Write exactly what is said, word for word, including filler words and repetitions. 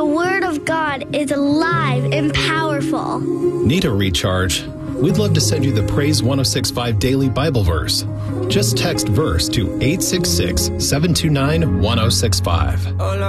The Word of God is alive and powerful. Need a recharge? We'd love to send you the Praise one oh six point five Daily Bible Verse. Just text verse to eight six six, seven two nine, one oh six five.